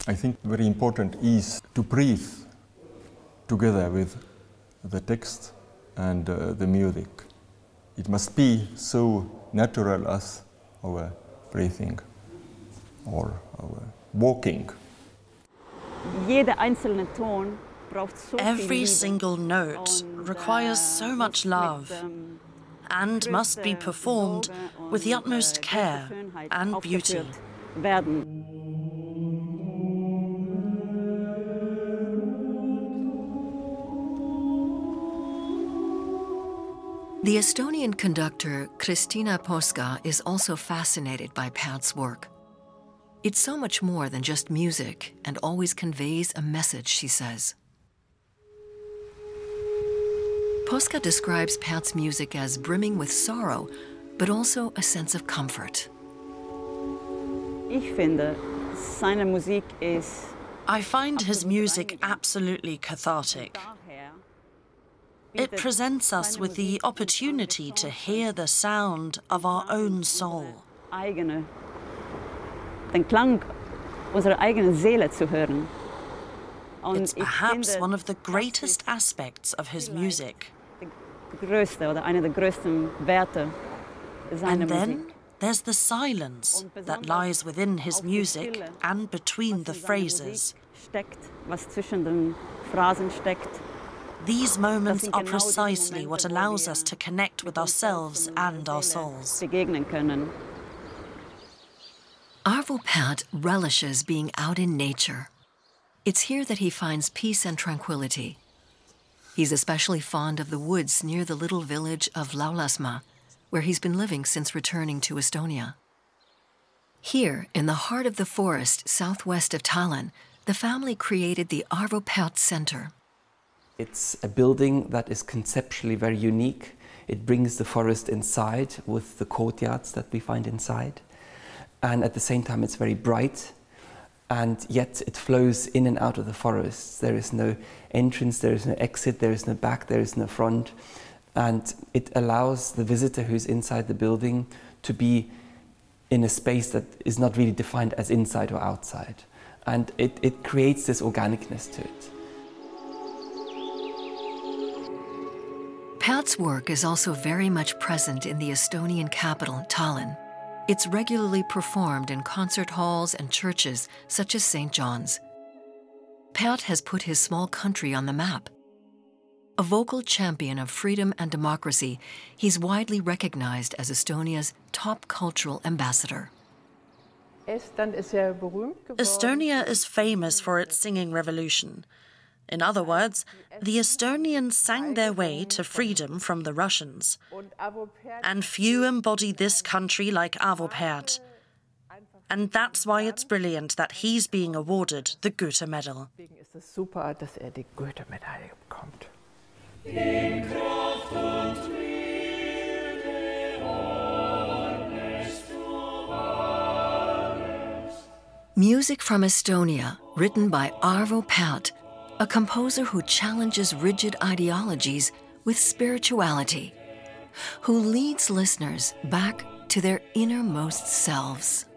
I think very important is to breathe together with the text and the music. It must be so natural as our breathing or our walking. Every single note requires so much love and must be performed with the utmost care and beauty. The Estonian conductor Kristiina Poska is also fascinated by Pärd's work. It's so much more than just music and always conveys a message, she says. Poska describes Pärd's music as brimming with sorrow, but also a sense of comfort. I find his music absolutely cathartic. It presents us with the opportunity to hear the sound of our own soul. It's perhaps one of the greatest aspects of his music. And then there's the silence that lies within his music and between the phrases. These moments are precisely what allows us to connect with ourselves and our souls. Arvo Pärt relishes being out in nature. It's here that he finds peace and tranquility. He's especially fond of the woods near the little village of Laulasmaa, where he's been living since returning to Estonia. Here, in the heart of the forest southwest of Tallinn, the family created the Arvo Pärt Center. It's a building that is conceptually very unique. It brings the forest inside with the courtyards that we find inside. And at the same time, it's very bright. And yet it flows in and out of the forest. There is no entrance, there is no exit, there is no back, there is no front. And it allows the visitor who's inside the building to be in a space that is not really defined as inside or outside. And it creates this organicness to it. Pärt's work is also very much present in the Estonian capital, Tallinn. It's regularly performed in concert halls and churches, such as St. John's. Pärt has put his small country on the map. A vocal champion of freedom and democracy, he's widely recognized as Estonia's top cultural ambassador. Estonia is famous for its singing revolution. In other words, the Estonians sang their way to freedom from the Russians. And few embody this country like Arvo Pärt. And that's why it's brilliant that he's being awarded the Goethe Medal. Music from Estonia, written by Arvo Pärt, a composer who challenges rigid ideologies with spirituality, who leads listeners back to their innermost selves.